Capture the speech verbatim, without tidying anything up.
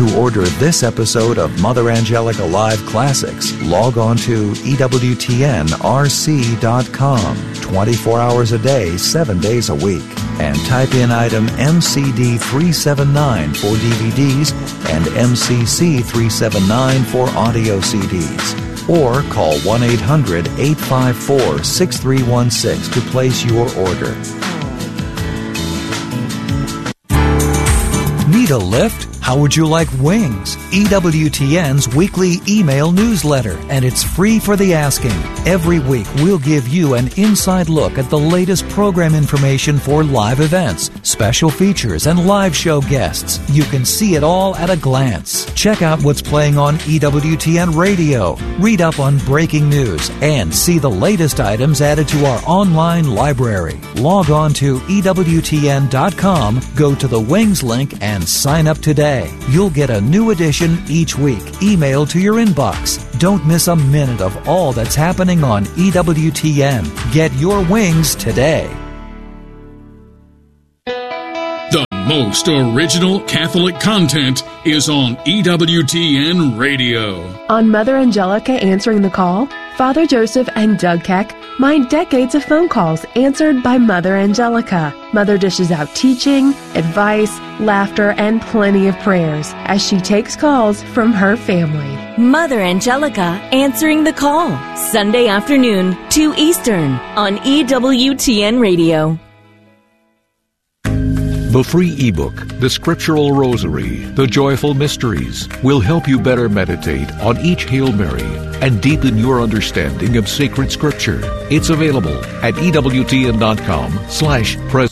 To order this episode of Mother Angelica Live Classics, log on to E W T N R C dot com, twenty-four hours a day, seven days a week, and type in item M C D three seventy-nine for D V Ds and M C C three seventy-nine for audio C Ds. Or call one eight hundred, eight five four, six three one six to place your order. Need a lift? How would you like wings? E W T N's weekly email newsletter, and it's free for the asking. Every week, we'll give you an inside look at the latest program information for live events, special features, and live show guests. You can see it all at a glance. Check out what's playing on E W T N Radio, read up on breaking news, and see the latest items added to our online library. Log on to E W T N dot com, go to the Wings link, and sign up today. You'll get a new edition each week, emailed to your inbox. Don't miss a minute of all that's happening on E W T N. Get your wings today. The most original Catholic content is on E W T N Radio. On Mother Angelica Answering the Call, Father Joseph and Doug Keck mind decades of phone calls answered by Mother Angelica. Mother dishes out teaching, advice, laughter, and plenty of prayers as she takes calls from her family. Mother Angelica Answering the Call, Sunday afternoon, two Eastern, on E W T N Radio. The free ebook, The Scriptural Rosary, The Joyful Mysteries, will help you better meditate on each Hail Mary and deepen your understanding of sacred Scripture. It's available at E W T N dot com slash present.